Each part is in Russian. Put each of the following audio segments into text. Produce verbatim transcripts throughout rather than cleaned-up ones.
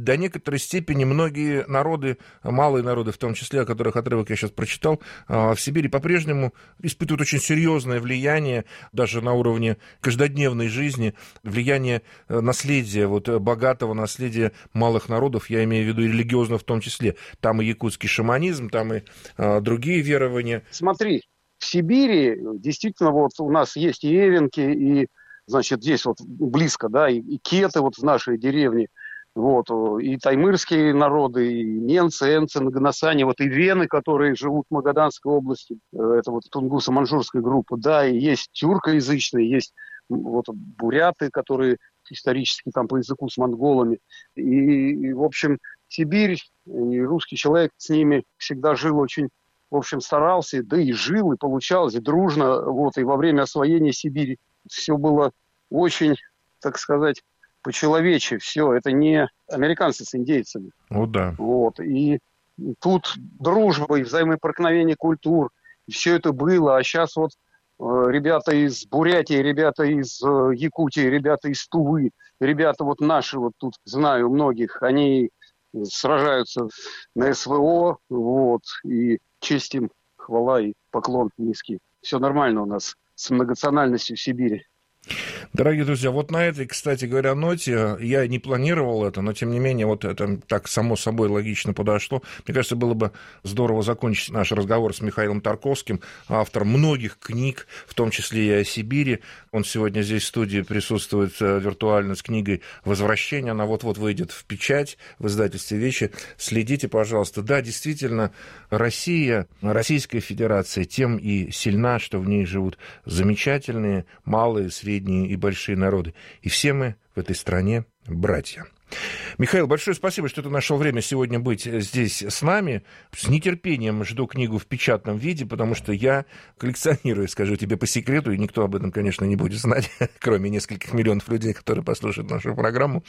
до некоторой степени многие народы, малые народы в том числе, о которых отрывок я сейчас прочитал, в Сибири по-прежнему испытывают очень серьезное влияние, даже на уровне каждодневной жизни, влияние наследия, вот богатого наследия малых народов, я имею в виду и религиозно в том числе. Там и якутский шаманизм, там и а, другие верования. Смотри, в Сибири действительно вот у нас есть и эвенки, и, значит, здесь вот близко, да, и, и кеты вот в нашей деревне, вот, и таймырские народы, и ненцы, энцы, наганасане, вот и вены, которые живут в Магаданской области, это вот тунгуссо-манчжурская группа, да, и есть тюркоязычные, есть вот буряты, которые исторически там по языку с монголами, и, и в общем, Сибирь, и русский человек с ними всегда жил очень, в общем, старался, да и жил, и получалось, и дружно, вот, и во время освоения Сибири все было очень, так сказать, по-человече, все, это не американцы с индейцами. Ну да. Вот, и тут дружба и взаимопроникновение культур, все это было, а сейчас вот э, ребята из Бурятии, ребята из э, Якутии, ребята из Тувы, ребята вот наши, вот тут знаю многих, они сражаются на СВО, вот, и честь им, хвала и поклон низкий. Все нормально у нас с многонациональностью в Сибири. Дорогие друзья, вот на этой, кстати говоря, ноте, я не планировал это, но, тем не менее, вот это так само собой логично подошло. Мне кажется, было бы здорово закончить наш разговор с Михаилом Тарковским, автором многих книг, в том числе и о Сибири. Он сегодня здесь в студии присутствует виртуально с книгой «Возвращение». Она вот-вот выйдет в печать в издательстве «Вещи». Следите, пожалуйста. Да, действительно, Россия, Российская Федерация тем и сильна, что в ней живут замечательные, малые, средние и большие народы. И все мы в этой стране братья. Михаил, большое спасибо, что ты нашел время сегодня быть здесь с нами. С нетерпением жду книгу в печатном виде, потому что я коллекционирую, скажу тебе по секрету, и никто об этом, конечно, не будет знать, кроме нескольких миллионов людей, которые послушают нашу программу.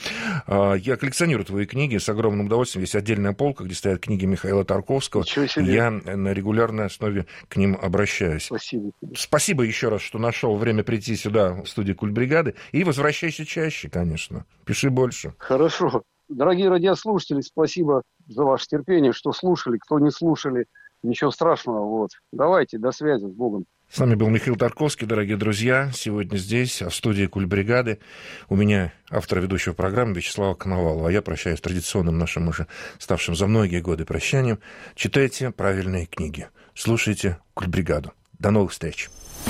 Я коллекционирую твои книги с огромным удовольствием. Есть отдельная полка, где стоят книги Михаила Тарковского. Я на регулярной основе к ним обращаюсь. Спасибо. Спасибо еще раз, что нашел время прийти сюда, в студию Культбригады. И возвращайся чаще, конечно. Пиши больше. Хорошо. Дорогие радиослушатели, спасибо за ваше терпение, что слушали, кто не слушали, ничего страшного. Вот. Давайте, до связи, с Богом. С нами был Михаил Тарковский, дорогие друзья. Сегодня здесь, в студии Культбригады. У меня автор ведущего программы Вячеслава Коновалова. А я прощаюсь с традиционным нашим уже ставшим за многие годы прощанием. Читайте правильные книги. Слушайте Культбригаду. До новых встреч.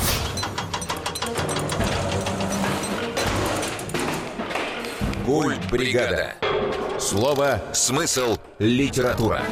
Культбригада. Слово, смысл, литература.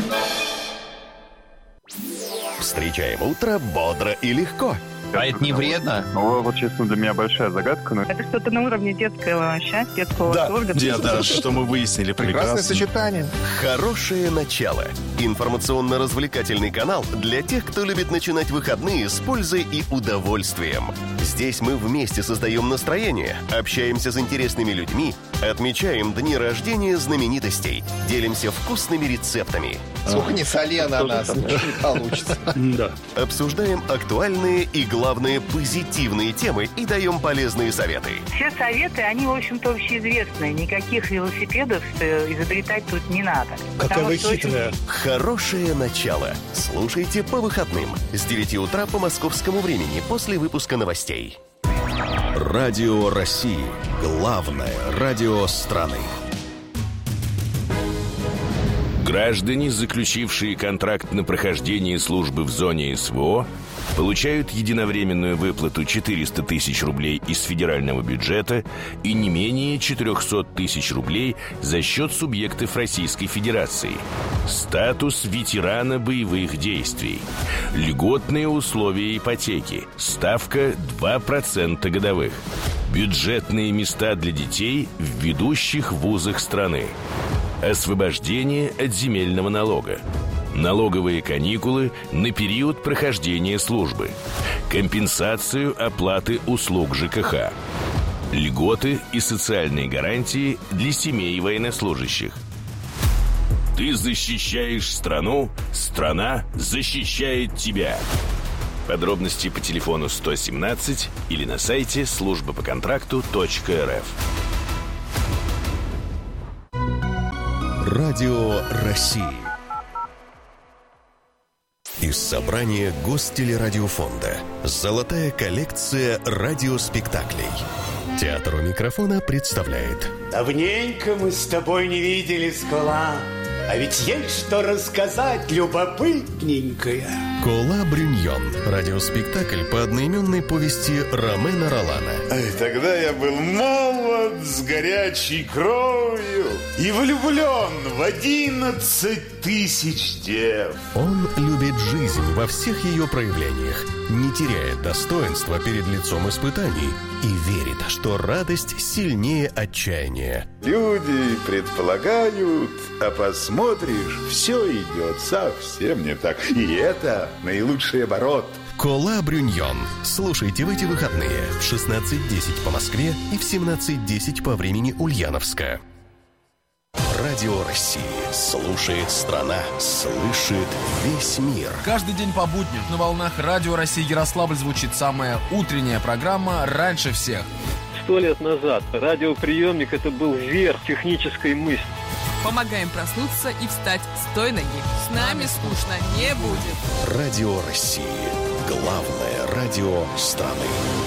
Встречаем утро бодро и легко. А это не вредно? Ну, вот, честно, для меня большая загадка. Но... Это что-то на уровне детского счастья, детского да, восторга. Да, да, что мы выяснили. Прекрасное сочетание. Хорошее начало. Информационно-развлекательный канал для тех, кто любит начинать выходные с пользой и удовольствием. Здесь мы вместе создаем настроение, общаемся с интересными людьми, отмечаем дни рождения знаменитостей, делимся вкусными рецептами. Сколько не соли ананас, не получится. Обсуждаем актуальные и главные позитивные темы и даем полезные советы. Все советы, они, в общем-то, общеизвестные. Никаких велосипедов изобретать тут не надо. Какая вы хитрая. Очень... Хорошее начало. Слушайте по выходным с девяти утра по московскому времени после выпуска новостей. Радио России. Главное радио страны. Граждане, заключившие контракт на прохождение службы в зоне СВО, получают единовременную выплату четыреста тысяч рублей из федерального бюджета и не менее четыреста тысяч рублей за счет субъектов Российской Федерации. Статус ветерана боевых действий. Льготные условия ипотеки. Ставка два процента годовых. Бюджетные места для детей в ведущих вузах страны. Освобождение от земельного налога. Налоговые каникулы на период прохождения службы. Компенсацию оплаты услуг ЖКХ. Льготы и социальные гарантии для семей военнослужащих. Ты защищаешь страну, страна защищает тебя. Подробности по телефону сто семнадцать или на сайте служба по контракту точка эр эф. Радио России. Из собрания Гостелерадиофонда «Золотая коллекция радиоспектаклей». Театр у микрофона представляет. Давненько мы с тобой не виделись, Кола. А ведь есть что рассказать любопытненькое. «Кола Брюньон» – радиоспектакль по одноименной повести Ромена Ролана. Тогда я был молод, с горячей кровью и влюблен в одиннадцать тысяч дев. Он любит жизнь во всех ее проявлениях, не теряет достоинства перед лицом испытаний и верит, что радость сильнее отчаяния. Люди предполагают, а посмотришь, все идет совсем не так. И это наилучший оборот. «Кола Брюньон». Слушайте в эти выходные в шестнадцать десять по Москве и в семнадцать десять по времени Ульяновска. Радио России. Слушает страна. Слышит весь мир. Каждый день по будням на волнах Радио России Ярославль звучит самая утренняя программа «Раньше всех». Сто лет назад радиоприемник – это был верх технической мысли. Помогаем проснуться и встать с той ноги. С нами скучно не будет. Радио России. Главное радио страны.